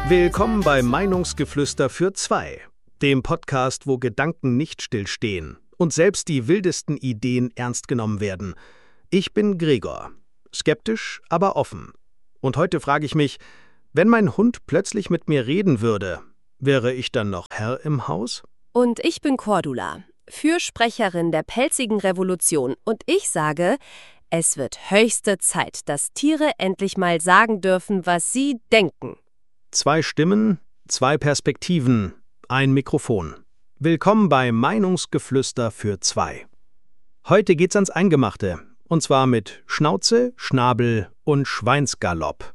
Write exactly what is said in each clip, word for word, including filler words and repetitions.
Willkommen bei Meinungsgeflüster für zwei, dem Podcast, wo Gedanken nicht stillstehen und selbst die wildesten Ideen ernst genommen werden. Ich bin Gregor, skeptisch, aber offen. Und heute frage ich mich, wenn mein Hund plötzlich mit mir reden würde, wäre ich dann noch Herr im Haus? Und ich bin Cordula, Fürsprecherin der pelzigen Revolution, und ich sage, es wird höchste Zeit, dass Tiere endlich mal sagen dürfen, was sie denken. Zwei Stimmen, zwei Perspektiven, ein Mikrofon. Willkommen bei Meinungsgeflüster für zwei. Heute geht's ans Eingemachte, und zwar mit Schnauze, Schnabel und Schweinsgalopp.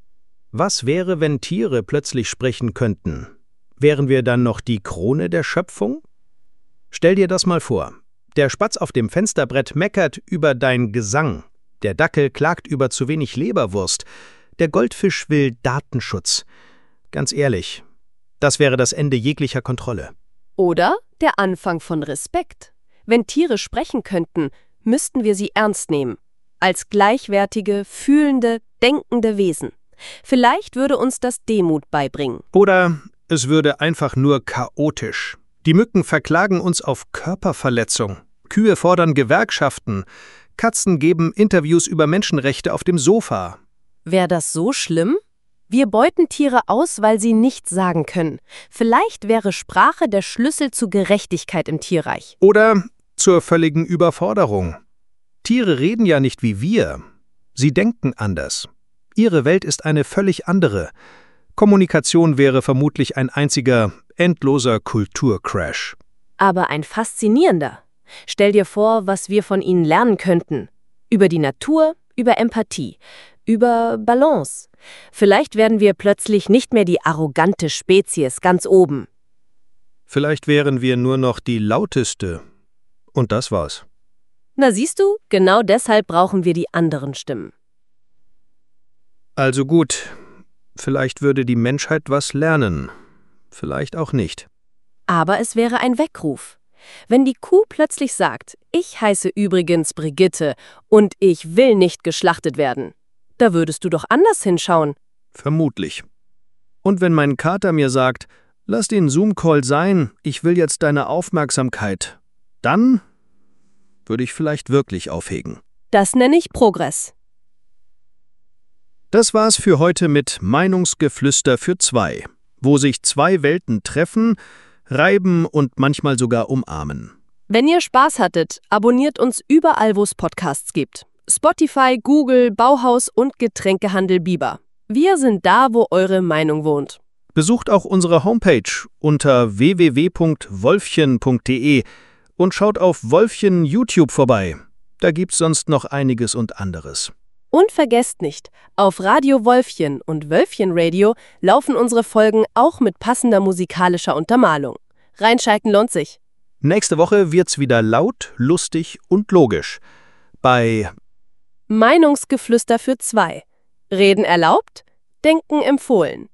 Was wäre, wenn Tiere plötzlich sprechen könnten? Wären wir dann noch die Krone der Schöpfung? Stell dir das mal vor. Der Spatz auf dem Fensterbrett meckert über dein Gesang. Der Dackel klagt über zu wenig Leberwurst. Der Goldfisch will Datenschutz. Ganz ehrlich, das wäre das Ende jeglicher Kontrolle. Oder der Anfang von Respekt. Wenn Tiere sprechen könnten, müssten wir sie ernst nehmen. Als gleichwertige, fühlende, denkende Wesen. Vielleicht würde uns das Demut beibringen. Oder es würde einfach nur chaotisch. Die Mücken verklagen uns auf Körperverletzung. Kühe fordern Gewerkschaften. Katzen geben Interviews über Menschenrechte auf dem Sofa. Wäre das so schlimm? Wir beuten Tiere aus, weil sie nichts sagen können. Vielleicht wäre Sprache der Schlüssel zu Gerechtigkeit im Tierreich. Oder zur völligen Überforderung. Tiere reden ja nicht wie wir. Sie denken anders. Ihre Welt ist eine völlig andere. Kommunikation wäre vermutlich ein einziger, endloser Kulturcrash. Aber ein faszinierender. Stell dir vor, was wir von ihnen lernen könnten. Über die Natur, über Empathie, über Balance. Vielleicht werden wir plötzlich nicht mehr die arrogante Spezies ganz oben. Vielleicht wären wir nur noch die lauteste. Und das war's. Na siehst du, genau deshalb brauchen wir die anderen Stimmen. Also gut, vielleicht würde die Menschheit was lernen. Vielleicht auch nicht. Aber es wäre ein Weckruf. Wenn die Kuh plötzlich sagt, ich heiße übrigens Brigitte und ich will nicht geschlachtet werden, da würdest du doch anders hinschauen. Vermutlich. Und wenn mein Kater mir sagt, lass den Zoom-Call sein, ich will jetzt deine Aufmerksamkeit, dann würde ich vielleicht wirklich aufhegen. Das nenne ich Progress. Das war's für heute mit Meinungsgeflüster für zwei, wo sich zwei Welten treffen, reiben und manchmal sogar umarmen. Wenn ihr Spaß hattet, abonniert uns überall, wo es Podcasts gibt. Spotify, Google, Bauhaus und Getränkehandel Biber. Wir sind da, wo eure Meinung wohnt. Besucht auch unsere Homepage unter w w w punkt wolfchen punkt d e und schaut auf Wolfchen YouTube vorbei. Da gibt's sonst noch einiges und anderes. Und vergesst nicht, auf Radio Wolfchen und Wölfchen Radio laufen unsere Folgen auch mit passender musikalischer Untermalung. Reinschalten lohnt sich. Nächste Woche wird's wieder laut, lustig und logisch. Bei Meinungsgeflüster für zwei. Reden erlaubt, Denken empfohlen.